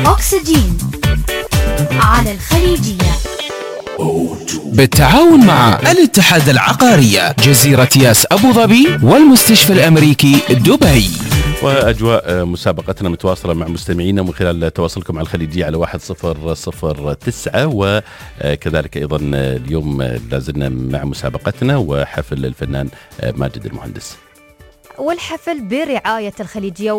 أكسجين على الخليجية بالتعاون مع الاتحاد العقارية جزيرة ياس أبو ظبي والمستشفى الأمريكي دبي. وأجواء مسابقتنا متواصلة مع مستمعينا من خلال تواصلكم على الخليجية على 1009 وكذلك أيضا اليوم لازلنا مع مسابقتنا وحفل الفنان ماجد المهندس، والحفل برعاية الخليجية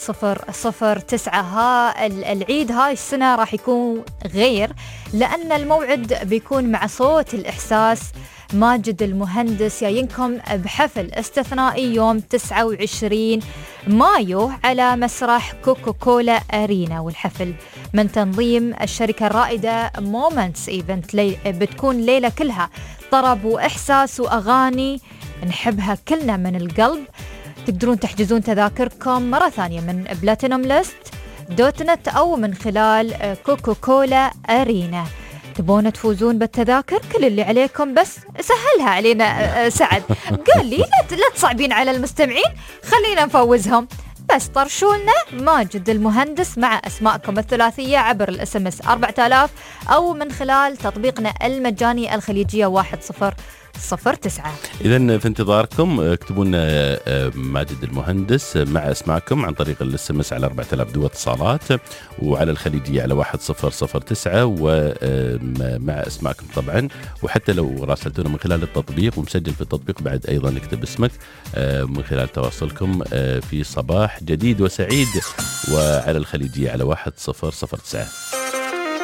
1009. العيد هاي السنة راح يكون غير، لأن الموعد بيكون مع صوت الإحساس ماجد المهندس جايينكم بحفل استثنائي يوم 29 مايو على مسرح كوكاكولا أرينا، والحفل من تنظيم الشركة الرائدة مومنتس إيفنت. بتكون ليلة كلها طرب وإحساس وأغاني نحبها كلنا من القلب. تقدرون تحجزون تذاكركم مرة ثانية من platinumlist.net أو من خلال كوكاكولا أرينا. تبون تفوزون بالتذاكر؟ كل اللي عليكم بس سهلها علينا سعد، قال لي لا تصعبين على المستمعين، خلينا نفوزهم. بس طرشولنا ماجد المهندس مع أسماءكم الثلاثية عبر الاس ام اس 4000 أو من خلال تطبيقنا المجاني الخليجية 1009. إذن في انتظاركم اكتبوا لنا ماجد المهندس مع اسماءكم عن طريق الاس ام اس على 4000 دو اتصالات، وعلى الخليجية على 1009 ومع اسماءكم طبعا. وحتى لو راسلتونا من خلال التطبيق ومسجل في التطبيق بعد أيضا اكتب اسمك من خلال تواصلكم في صباح جديد وسعيد وعلى الخليجية على 1009.